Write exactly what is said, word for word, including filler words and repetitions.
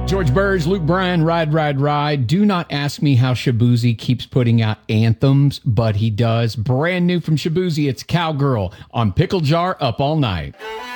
George Burge, Luke Bryan, Ride, Ride, Ride. Do not ask me how Shaboozey keeps putting out anthems, but he does. Brand new from Shaboozey, it's Cowgirl on Pickle Jar Up All Night.